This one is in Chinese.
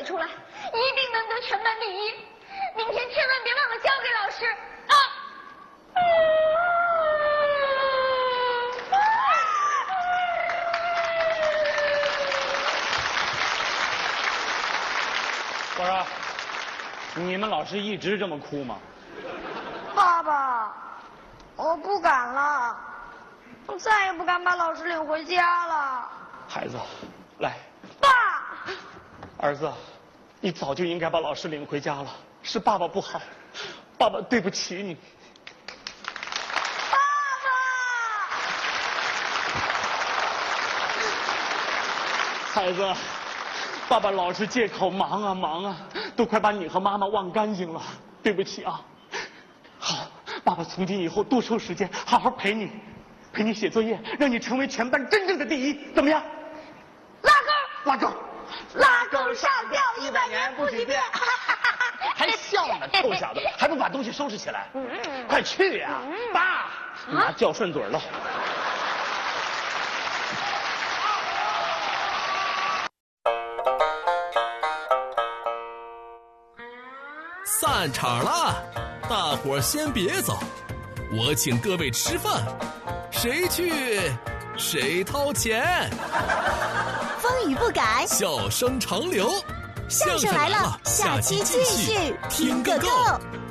出来，一定能得全班第一。明天千万别忘了交给老师啊！ 我说，你们老师一直这么哭吗？ 爸爸，我不敢了，我再也不敢把老师领回家了。 孩子，来， 爸， 儿子，你早就应该把老师领回家了，是爸爸不好，爸爸对不起你。 爸爸， 孩子，爸爸老是借口忙啊忙啊，都快把你和妈妈忘干净了，对不起啊。好，爸爸从今以后多抽时间，好好陪你写作业，让你成为全班真正的第一，怎么样？拉钩， 拉钩上吊100年不许变。 还笑呢，臭小子，还不把东西收拾起来？快去呀！爸，妈叫顺嘴了。 散场了，大伙儿先别走，我请各位吃饭，谁去谁掏钱。 风雨不改， 笑声长流， 相声来了，下期继续听个够。